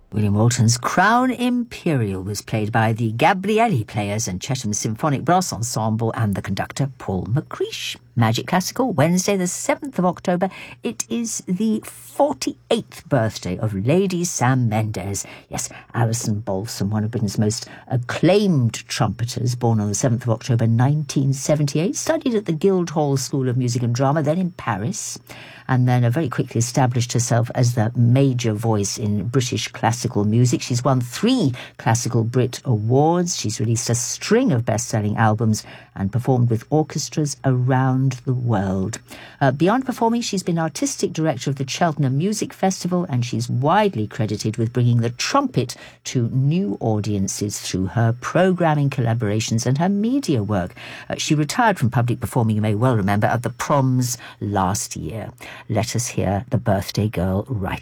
William Walton's Crown Imperial was played by the Gabrielli Players and Chesham Symphonic Brass Ensemble and the conductor Paul McCreish. Magic Classical, Wednesday the 7th of October. It is the 48th birthday of Lady Sam Mendes. Yes, Alison Balsom, one of Britain's most acclaimed trumpeters, born on the 7th of October 1978, studied at the Guildhall School of Music and Drama, then in Paris, and then very quickly established herself as the major voice in British classical music. She's won 3 Classical Brit Awards. She's released a string of best-selling albums and performed with orchestras around the world. Beyond performing, she's been artistic director of the Cheltenham Music Festival, and she's widely credited with bringing the trumpet to new audiences through her programming collaborations and her media work. She retired from public performing, you may well remember, at the Proms last year. Let us hear the birthday girl right